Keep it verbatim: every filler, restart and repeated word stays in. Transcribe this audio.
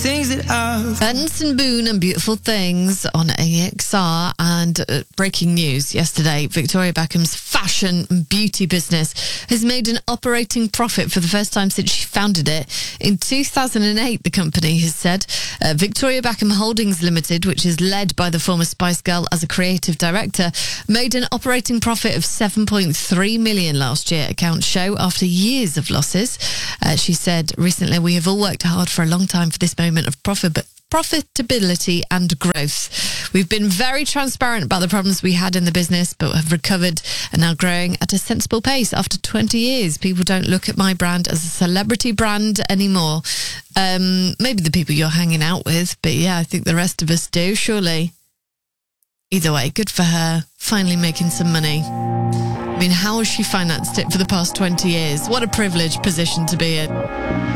Things that I've... Benson Boone and Beautiful Things on A X R. And uh, breaking news yesterday, Victoria Beckham's fashion and beauty business has made an operating profit for the first time since she founded it. In two thousand eight, the company has said. Uh, Victoria Beckham Holdings Limited, which is led by the former Spice Girl as a creative director, made an operating profit of seven point three million last year, accounts show, after years of losses. Uh, she said recently, "We have all worked hard for a long time for this moment of profit, but profitability and growth. We've been very transparent about the problems we had in the business, but have recovered and now growing at a sensible pace after twenty years. People don't look at my brand as a celebrity brand anymore." Um, maybe the people you're hanging out with, but yeah, I think the rest of us do, surely. Either way, good for her, finally making some money. I mean, how has she financed it for the past twenty years? What a privileged position to be in.